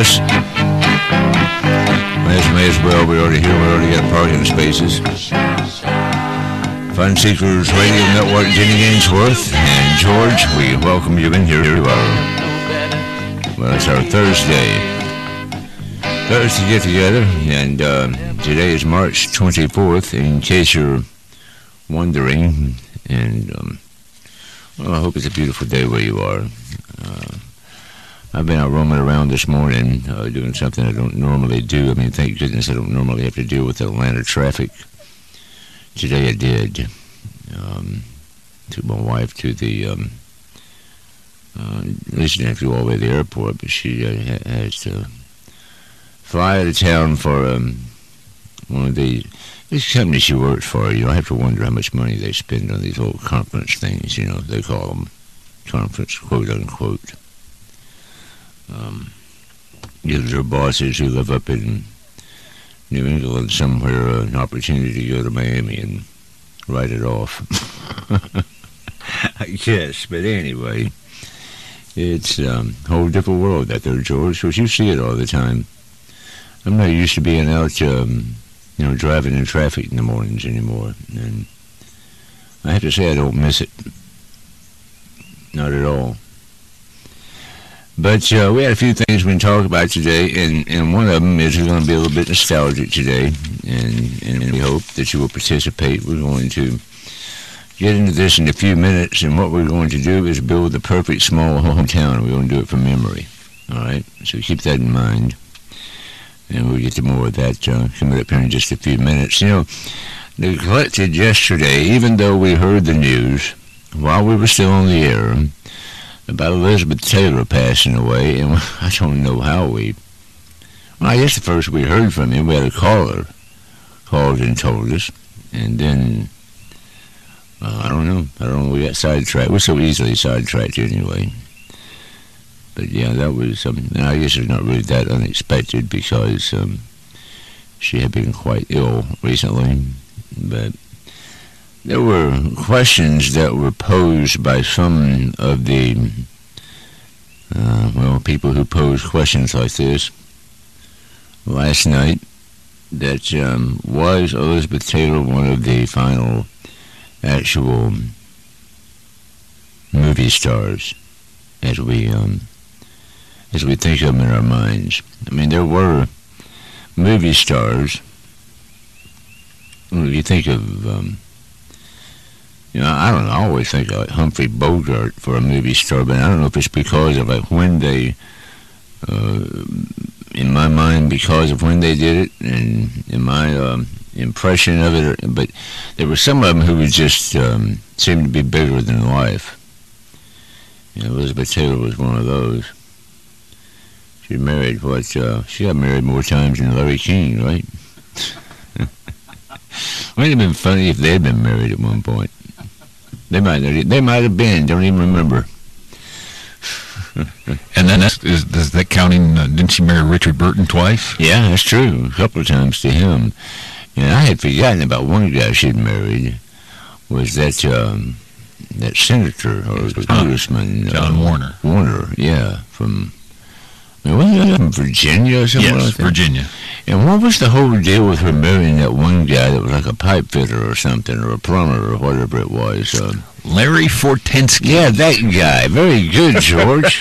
us. May as well. We're already here. We already got parking spaces. Fun Seekers Radio Network, Jenny Gainsworth and George, we welcome you in here to well, it's our Thursday get together, and today is March 24th, in case you're wondering, and well, I hope it's a beautiful day where you are. I've been out roaming around this morning, doing something I don't normally do. I mean, thank goodness I don't normally have to deal with Atlanta traffic. Today I did. Took my wife to the, at least she didn't have to go all the way to the airport, but she has to fly out of town for one of these companies she works for. You know, I have to wonder how much money they spend on these little conference things, you know, they call them conference, quote unquote. Gives their bosses who live up in New England somewhere an opportunity to go to Miami and write it off. I guess, but anyway, it's a whole different world out there, George, because you see it all the time. I'm not used to being out, driving in traffic in the mornings anymore, and I have to say I don't miss it. Not at all. But we had a few things we can talk about today, and one of them is going to be a little bit nostalgic today, and we hope that you will participate. We're going to get into this in a few minutes, and what we're going to do is build the perfect small hometown. We're going to do it from memory, all right? So keep that in mind, and we'll get to more of that coming up here in just a few minutes. You know, neglected yesterday, even though we heard the news while we were still on the air, about Elizabeth Taylor passing away, and I don't know how well, I guess the first we heard from him, we had a caller called and told us, and then, I don't know, we got sidetracked. We're so easily sidetracked anyway. But yeah, that was, I guess it's not really that unexpected, because she had been quite ill recently, but there were questions that were posed by some of the, people who pose questions like this last night, that was Elizabeth Taylor one of the final actual movie stars as we think of them in our minds. I mean, there were movie stars. If you think of, I don't know, I always think of Humphrey Bogart for a movie star, but I don't know if it's because of when they, in my mind, because of when they did it, and in my impression of it, but there were some of them who would just seem to be bigger than life. Elizabeth Taylor was one of those. She married, she got married more times than Larry King, right? Wouldn't it have been funny if they had been married at one point? They might have been. Don't even remember. And then is that counting? Didn't she marry Richard Burton twice? Yeah, that's true. A couple of times to him. And I had forgotten about one guy she'd married. Was that senator or congressman? John Warner. Warner, yeah, from. Wasn't that from Virginia or something? Yes, Virginia. And what was the whole deal with her marrying that one guy that was like a pipe fitter or something, or a plumber or whatever it was? Larry Fortensky. Yeah, that guy. Very good, George.